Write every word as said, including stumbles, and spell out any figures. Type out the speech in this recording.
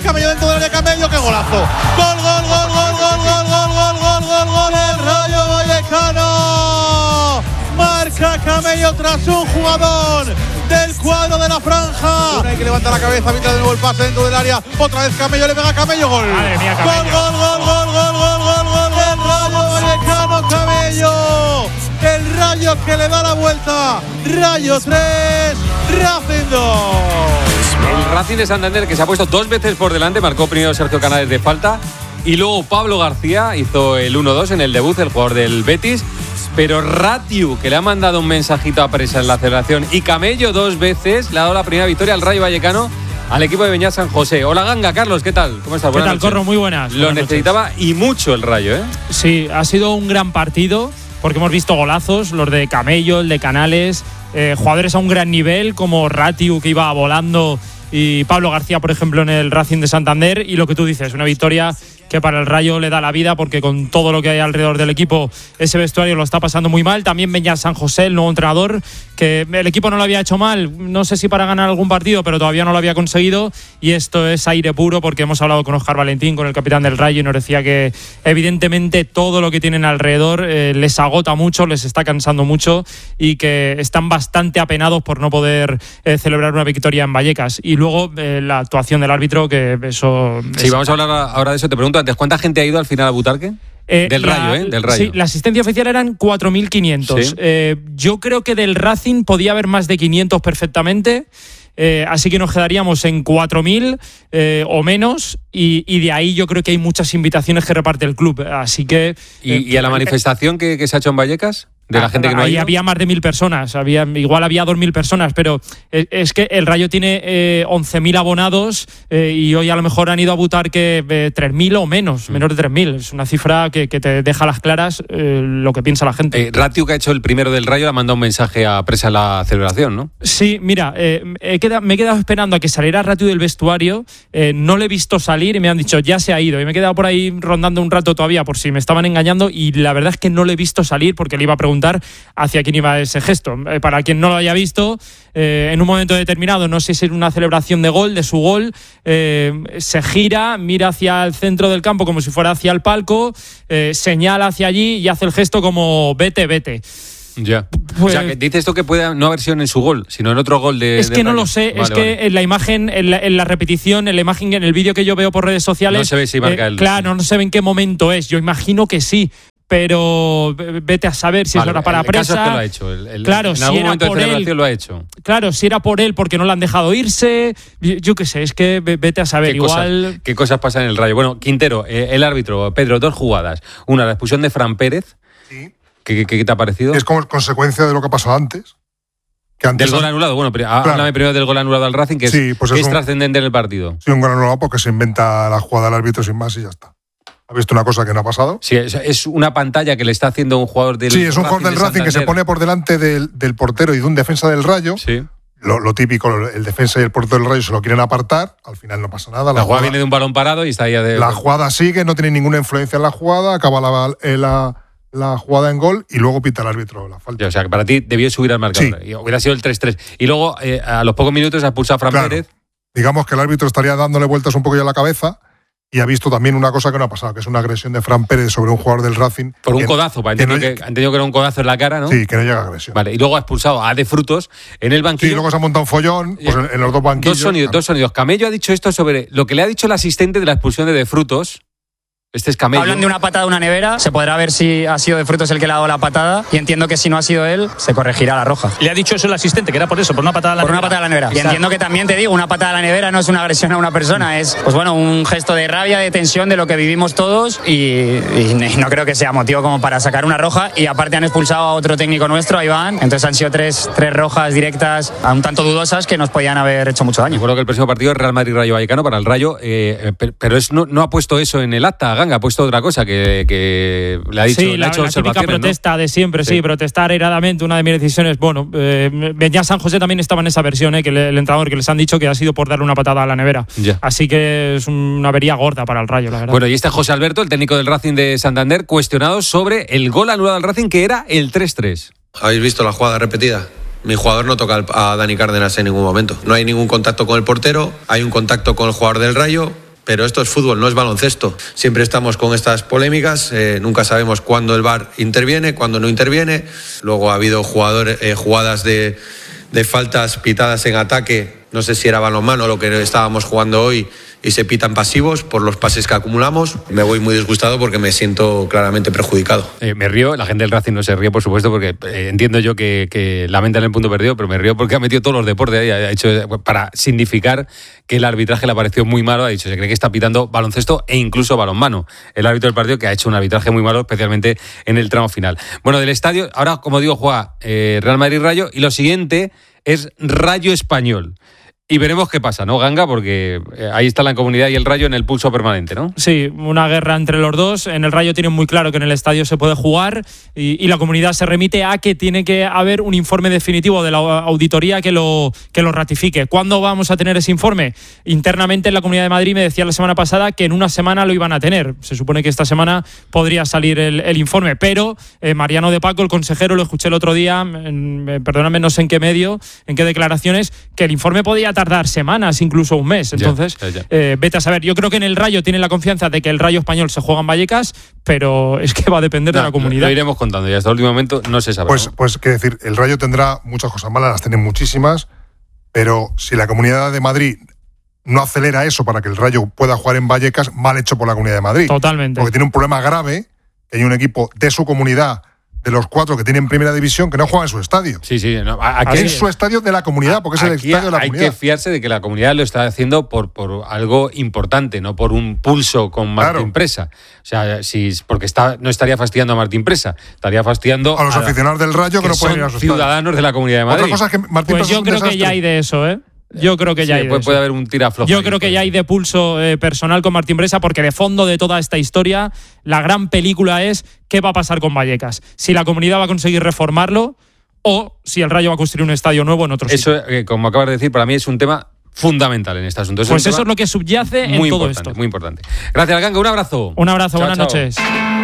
Camello dentro del área, Camello, qué golazo. Gol, gol, gol, gol, gol, gol, gol, gol, gol, gol, gol, el Rayo Vallecano. Marca Camello tras un jugador del cuadro de la franja. Hay que levanta la cabeza, mira de nuevo el pase dentro del área. Otra vez Camello, le pega a Camello, gol. Madre mía, gol, gol, gol, gol, gol, gol, gol, gol del Rayo Vallecano, Camello. El Rayo que le da la vuelta. Rayo tres, Racing dos. El Racing de Santander, que se ha puesto dos veces por delante, marcó primero Sergio Canales de falta y luego Pablo García hizo el uno dos en el debut, el jugador del Betis. Pero Ratiu, que le ha mandado un mensajito a Presa en la celebración, y Camello dos veces le ha dado la primera victoria al Rayo Vallecano, al equipo de Beñat San José. Hola Ganga, Carlos, ¿qué tal? ¿Cómo estás? ¿Qué Buenas tal, noches. Corro? Muy buenas. Lo buenas necesitaba noches. Y mucho el Rayo, ¿eh? Sí, ha sido un gran partido porque hemos visto golazos, los de Camello, el de Canales, eh, jugadores a un gran nivel como Ratiu, que iba volando, y Pablo García, por ejemplo, en el Racing de Santander. Y lo que tú dices, una victoria que para el Rayo le da la vida, porque con todo lo que hay alrededor del equipo, ese vestuario lo está pasando muy mal. También Beñat San José, el nuevo entrenador, que el equipo no lo había hecho mal, no sé si para ganar algún partido, pero todavía no lo había conseguido, y esto es aire puro, porque hemos hablado con Óscar Valentín, con el capitán del Rayo, y nos decía que evidentemente todo lo que tienen alrededor eh, les agota mucho, les está cansando mucho, y que están bastante apenados por no poder eh, celebrar una victoria en Vallecas. Y luego eh, la actuación del árbitro, que eso... Sí, vamos a hablar ahora de eso. Te pregunto antes, ¿cuánta gente ha ido al final a Butarque? Eh, del Rayo, la, ¿eh? Del Rayo. Sí, la asistencia oficial eran cuatro mil quinientos. Sí. Eh, yo creo que del Racing podía haber más de quinientos perfectamente. Eh, así que nos quedaríamos en cuatro mil eh, o menos, y, y de ahí yo creo que hay muchas invitaciones que reparte el club. Así que... ¿Y, eh, y a la manifestación que, que se ha hecho en Vallecas? De la gente que no ahí ha ido. había más de mil personas, había, igual había dos mil personas, pero es, es que el Rayo tiene eh, once mil abonados eh, y hoy a lo mejor han ido a Butarque eh, tres mil o menos, mm. menos de tres mil. Es una cifra que, que te deja a las claras eh, lo que piensa la gente. Eh, Ratiu, que ha hecho el primero del Rayo, le ha mandado un mensaje a Presa en la celebración, ¿no? Sí, mira, eh, he quedado, me he quedado esperando a que saliera Ratiu del vestuario, eh, no le he visto salir y me han dicho ya se ha ido, y me he quedado por ahí rondando un rato todavía por si me estaban engañando, y la verdad es que no le he visto salir porque le iba a preguntar hacia quién iba ese gesto. Eh, para quien no lo haya visto, eh, en un momento determinado, no sé si es una celebración de gol, de su gol, eh, se gira, mira hacia el centro del campo como si fuera hacia el palco, eh, señala hacia allí y hace el gesto como vete, vete. Ya. Pues, o sea, que dice esto que puede no haber sido en su gol, sino en otro gol de. Es que de no Rayo. lo sé, Vale, es que vale. en la imagen, en la, en la repetición, en la imagen, en el vídeo que yo veo por redes sociales. No se ve si marca eh, el. Claro, no se ve en qué momento es. Yo imagino que sí, pero vete a saber si Vale, es hora para el Presa. caso es que lo ha hecho. El, el, Claro, en si algún era momento de por él, celebración lo ha hecho. Claro, si era por él porque no le han dejado irse, yo, yo qué sé, es que vete a saber. ¿Qué Igual. Cosas, ¿Qué cosas pasan en el Rayo? Bueno, Quintero, eh, el árbitro, Pedro, dos jugadas. Una, la expulsión de Fran Pérez. Sí. ¿Qué, qué, qué te ha parecido? Es como consecuencia de lo que ha pasado antes. Que antes Del gol anulado. Bueno, pero háblame Claro. primero del gol anulado al Racing, que es, Sí, pues que es es un- trascendente en el partido. Sí, un gol anulado porque se inventa la jugada del árbitro sin más y ya está. ¿Ha visto una cosa que no ha pasado? Sí, es, es una pantalla que le está haciendo un jugador del Sí, es un jugador del de Racing que se Santander. pone por delante del, del portero y de un defensa del Rayo. Sí. Lo, lo típico, el defensa y el portero del Rayo se lo quieren apartar. Al final no pasa nada. La jugada viene de un balón parado y está ahí de. La jugada sigue, no tiene ninguna influencia en la jugada, acaba la, eh, la, la jugada en gol y luego pita el árbitro la falta. O sea, que para ti debió subir al marcador. Sí. Y hubiera sido el tres tres. Y luego, eh, a los pocos minutos, ha expulsado a Fran Claro. Pérez. Digamos que el árbitro estaría dándole vueltas un poquillo a la cabeza y ha visto también una cosa que no ha pasado, que es una agresión de Fran Pérez sobre un jugador del Racing. Por un que- codazo. Han que no- entendido que, han entendido que era un codazo en la cara, ¿no? Sí, que no llega a agresión. Vale. Y luego ha expulsado a De Frutos en el banquillo. Sí, luego se ha montado un follón pues, en, en los dos banquillos. Dos sonidos, Claro. dos sonidos. Camello ha dicho esto sobre lo que le ha dicho el asistente de la expulsión de De Frutos. Este es Camello. Hablan de una patada de una nevera, se podrá ver si ha sido De Frutos el que le ha dado la patada y entiendo que si no ha sido él, se corregirá la roja. Le ha dicho eso el asistente, que era por eso, por una patada a la Por una nevera. patada a la nevera. Y entiendo que también te digo, una patada a la nevera no es una agresión a una persona, es pues bueno, un gesto de rabia, de tensión de lo que vivimos todos y, y no creo que sea motivo como para sacar una roja. Y aparte han expulsado a otro técnico nuestro, a Iván, entonces han sido tres, tres rojas directas, un tanto dudosas, que nos podían haber hecho mucho daño. Recuerdo que el próximo partido es Real Madrid-Rayo Vallecano para el Rayo, eh, pe- pero es, no, no ha puesto eso en el acta, Ganga, ha puesto otra cosa que, que le ha dicho, Sí, le la, ha hecho la típica observaciones, ¿no? protesta de siempre, sí. Sí. protestar airadamente, una de mis decisiones. Bueno, eh, Beñat San José también estaba en esa versión, eh, que le- el entrenador, que les han dicho que ha sido por darle una patada a la nevera. Ya. Así que es una avería gorda para el Rayo, la verdad. Bueno, y este José Alberto, el técnico del Racing de Santander, cuestionado sobre el gol anulado al Racing, que era el tres tres. ¿Habéis visto la jugada repetida? Mi jugador no toca al- a Dani Cárdenas en ningún momento. No hay ningún contacto con el portero, hay un contacto con el jugador del Rayo pero esto es fútbol, no es baloncesto. Siempre estamos con estas polémicas, eh, nunca sabemos cuándo el V A R interviene, cuándo no interviene. Luego ha habido jugadores, eh, jugadas de, de faltas pitadas en ataque, no sé si era balonmano lo que estábamos jugando hoy, y se pitan pasivos por los pases que acumulamos. Me voy muy disgustado porque me siento claramente perjudicado. Eh, me río, la gente del Racing no se ríe, por supuesto, porque eh, entiendo yo que, que lamentan el punto perdido, pero me río porque ha metido todos los deportes ahí, ha hecho para significar que el arbitraje le ha parecido muy malo, ha dicho, se cree que está pitando baloncesto e incluso balonmano. El árbitro del partido que ha hecho un arbitraje muy malo, especialmente en el tramo final. Bueno, del estadio, ahora, como digo, juega eh, Real Madrid-Rayo, y lo siguiente es Rayo Español. Y veremos qué pasa, ¿no, Ganga? Porque ahí está la Comunidad y el Rayo en el pulso permanente, ¿no? Sí, una guerra entre los dos. En el Rayo tienen muy claro que en el estadio se puede jugar y, y la Comunidad se remite a que tiene que haber un informe definitivo de la auditoría que lo, que lo ratifique. ¿Cuándo vamos a tener ese informe? Internamente en la Comunidad de Madrid me decía la semana pasada que en una semana lo iban a tener. Se supone que esta semana podría salir el, el informe, pero eh, Mariano de Paco, el consejero, lo escuché el otro día, en, perdóname, no sé en qué medio, en qué declaraciones, que el informe podía tardar semanas, incluso un mes. Entonces, ya, ya, ya. Eh, vete a saber. Yo creo que en el Rayo tienen la confianza de que el Rayo Español se juega en Vallecas, pero es que va a depender no, de la Comunidad. Lo, lo iremos contando y hasta el último momento no se sabe. Pues, ¿no? pues qué decir, el Rayo tendrá muchas cosas malas, las tiene muchísimas, pero si la Comunidad de Madrid no acelera eso para que el Rayo pueda jugar en Vallecas, mal hecho por la Comunidad de Madrid. Totalmente. Porque tiene un problema grave, que hay un equipo de su comunidad, de los cuatro que tienen primera división, que no juegan en su estadio. Sí, sí. No, aquí es su estadio de la comunidad, porque es el estadio de la hay comunidad. Hay que fiarse de que la comunidad lo está haciendo por, por algo importante, no por un pulso con Martín claro. Presa. O sea, si, porque está, no estaría fastidiando a Martín Presa, estaría fastidiando a los a aficionados del Rayo que, que no pueden ir a sus ciudadanos de la Comunidad de Madrid. Otra cosa es que Martín pues Presa yo creo que ya hay de eso, ¿eh? Yo creo que ya sí, hay puede, de puede eso. haber un tiraflojo. Yo creo que ya hay de pulso eh, personal con Martín Presa, porque de fondo de toda esta historia, la gran película es qué va a pasar con Vallecas. Si la Comunidad va a conseguir reformarlo o si el Rayo va a construir un estadio nuevo en otro sitio. Eso, eh, como acabas de decir, para mí es un tema fundamental en este asunto. Es pues eso es lo que subyace en todo esto. Muy importante. Gracias, Ganga. Un abrazo. Un abrazo. Chao, buenas chao. noches.